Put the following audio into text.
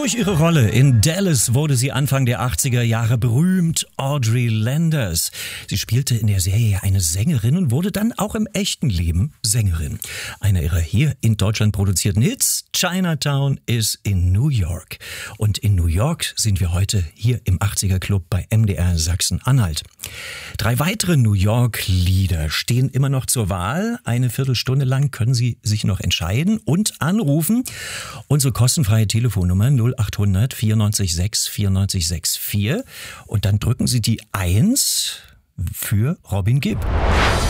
Durch ihre Rolle in Dallas wurde sie Anfang der 80er Jahre berühmt, Audrey Landers. Sie spielte in der Serie eine Sängerin und wurde dann auch im echten Leben Sängerin. Einer ihrer hier in Deutschland produzierten Hits, Chinatown, ist in New York. Und in New York sind wir heute hier im 80er Club bei MDR Sachsen-Anhalt. 3 weitere New York-Lieder stehen immer noch zur Wahl. Eine Viertelstunde lang können Sie sich noch entscheiden und anrufen. Unsere kostenfreie Telefonnummer 0800 94 6 94 64 und dann drücken Sie die 1 für Robin Gibb.